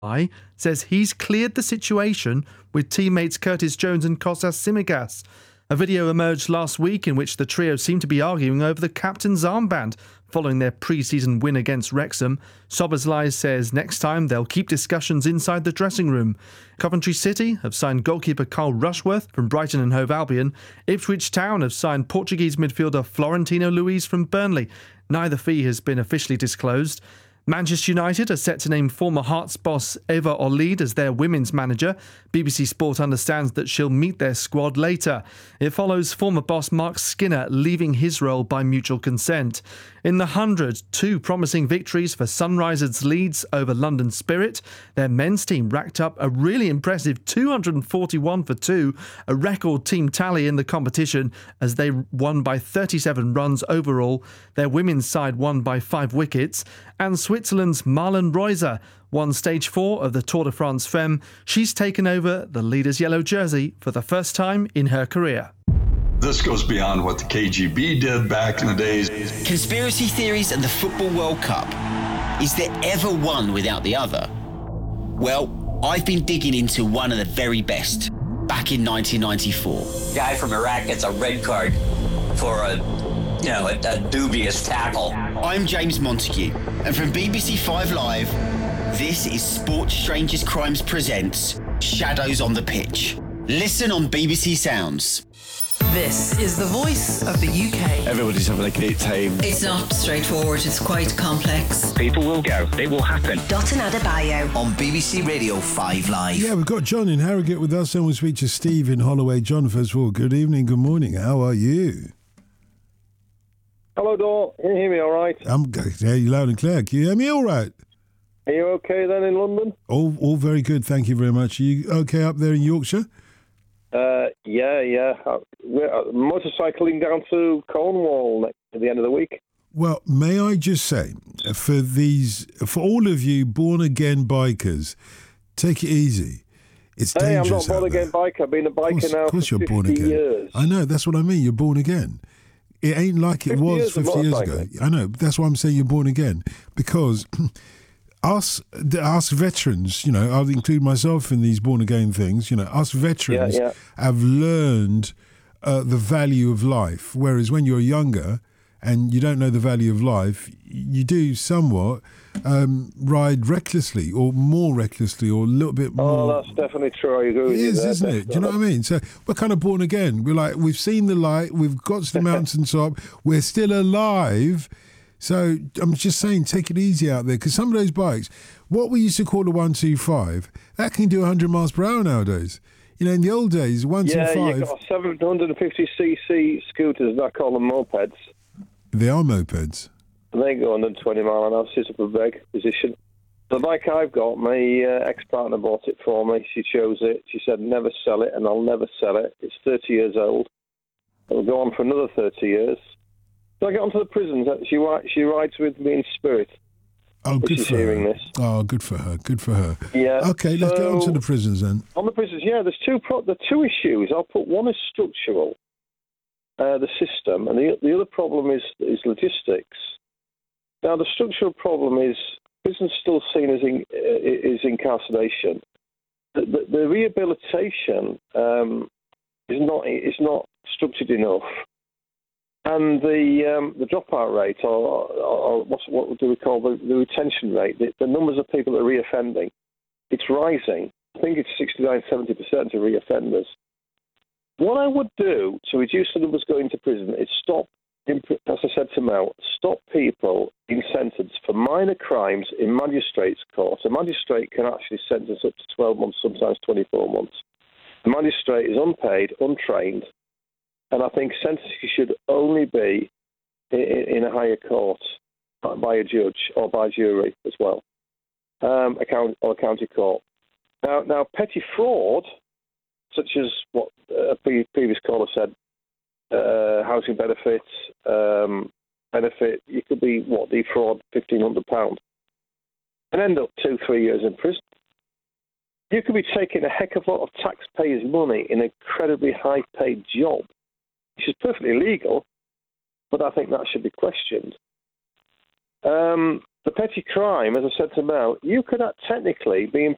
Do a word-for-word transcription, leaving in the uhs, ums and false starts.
I says he's cleared the situation with teammates Curtis Jones and Kostas Tsimikas. A video emerged last week in which the trio seemed to be arguing over the captain's armband following their pre-season win against Wrexham. Szoboszlai says next time they'll keep discussions inside the dressing room. Coventry City have signed goalkeeper Carl Rushworth from Brighton and Hove Albion. Ipswich Town have signed Portuguese midfielder Florentino Luiz from Burnley. Neither fee has been officially disclosed. Manchester United are set to name former Hearts boss Eva Olid as their women's manager. B B C Sport understands that she'll meet their squad later. It follows former boss Mark Skinner leaving his role by mutual consent. In the hundred, two promising victories for Sunrisers Leeds over London Spirit. Their men's team racked up a really impressive two hundred forty-one for two, a record team tally in the competition as they won by thirty-seven runs overall. Their women's side won by five wickets. And Switzerland's Marlon Reuser won stage four of the Tour de France Femme. She's taken over the leader's yellow jersey for the first time in her career. This goes beyond what the K G B did back in the days. Conspiracy theories and the Football World Cup. Is there ever one without the other? Well, I've been digging into one of the very best. Back in nineteen ninety-four. Guy from Iraq gets a red card for a, you know, a, a dubious tackle. I'm James Montague, and from B B C Five Live, this is Sports Strangers Crimes presents Shadows on the Pitch. Listen on B B C Sounds. This is the voice of the U K. Everybody's having a great time. It's not straightforward, it's quite complex. People will go, it will happen. Dotun Adebayo On B B C Radio Five Live. Yeah, we've got John in Harrogate with us, and we'll speak to Steve in Holloway. John, first of all, good evening, good morning. How are you? Hello, Dor. Can you hear me all right? I'm good. Yeah, you loud and clear. Can you hear me all right? Are you okay then in London? All, all very good, thank you very much. Are you okay up there in Yorkshire? Uh, yeah, yeah. Uh, We're uh, motorcycling down to Cornwall next, at the end of the week. Well, may I just say, for these, for all of you born-again bikers, take it easy. It's Hey, I'm dangerous not born out there. again biker. I've been a Of course, biker now of course for you're born fifty again. years. I know, that's what I mean. You're born again. It ain't like it fifty was years of fifty years ago. motorcycling. I know. That's why I'm saying you're born again. Because us, the- us veterans, you know, I'll include myself in these born again things, you know, us veterans Yeah, have learned uh, the value of life. Whereas when you're younger and you don't know the value of life, you do somewhat um, ride recklessly or more recklessly or a little bit Oh, more. that's definitely true. I agree with It you is, there, isn't it? Do you know what I definitely. mean? So we're kind of born again. We're like, we've seen the light, we've got to the mountaintop, we're still alive. So I'm just saying, take it easy out there, because some of those bikes, what we used to call a one two five, that can do one hundred miles per hour nowadays. You know, in the old days, one two Yeah, five, you've got seven hundred fifty c c scooters, I call them mopeds. they are mopeds. And they go under twenty mile an hour, sit up a big position. The bike I've got, my uh, ex-partner bought it for me. She chose it. She said, never sell it, and I'll never sell it. It's thirty years old. It'll go on for another thirty years. So I get onto the prisons. She, ri- she rides with me in spirit. Oh, good she's for her. hearing this. Oh, good for her. Good for her. Yeah. Okay, let's get so- on to the prisons then. On the prisons, yeah, there's two pro- the two issues. I'll put one is structural, uh, the system, and the the other problem is is logistics. Now, the structural problem is prison's still seen as in, uh, is incarceration. The, the, the rehabilitation um, is not is not structured enough, and the um, the dropout rate, or, or what's, what do we call the, the retention rate? The, the numbers of people that are reoffending, it's rising. I think it's sixty-nine, seventy percent of reoffenders. What I would do to reduce the numbers going to prison is stop, as I said to Mel, stop people being sentenced for minor crimes in magistrates' court. A magistrate can actually sentence up to twelve months, sometimes twenty-four months. The magistrate is unpaid, untrained, and I think sentencing should only be in, in a higher court by a judge or by jury as well, um, a county, or a county court. Now, now, petty fraud, such as what a pre- previous caller said, uh, housing benefits, um, benefit, you could be, what, defraud fifteen hundred pounds and end up two, three years in prison. You could be taking a heck of a lot of taxpayers' money in an incredibly high-paid job, which is perfectly legal, but I think that should be questioned. Um, the petty crime, as I said to Mel, you could uh, technically be in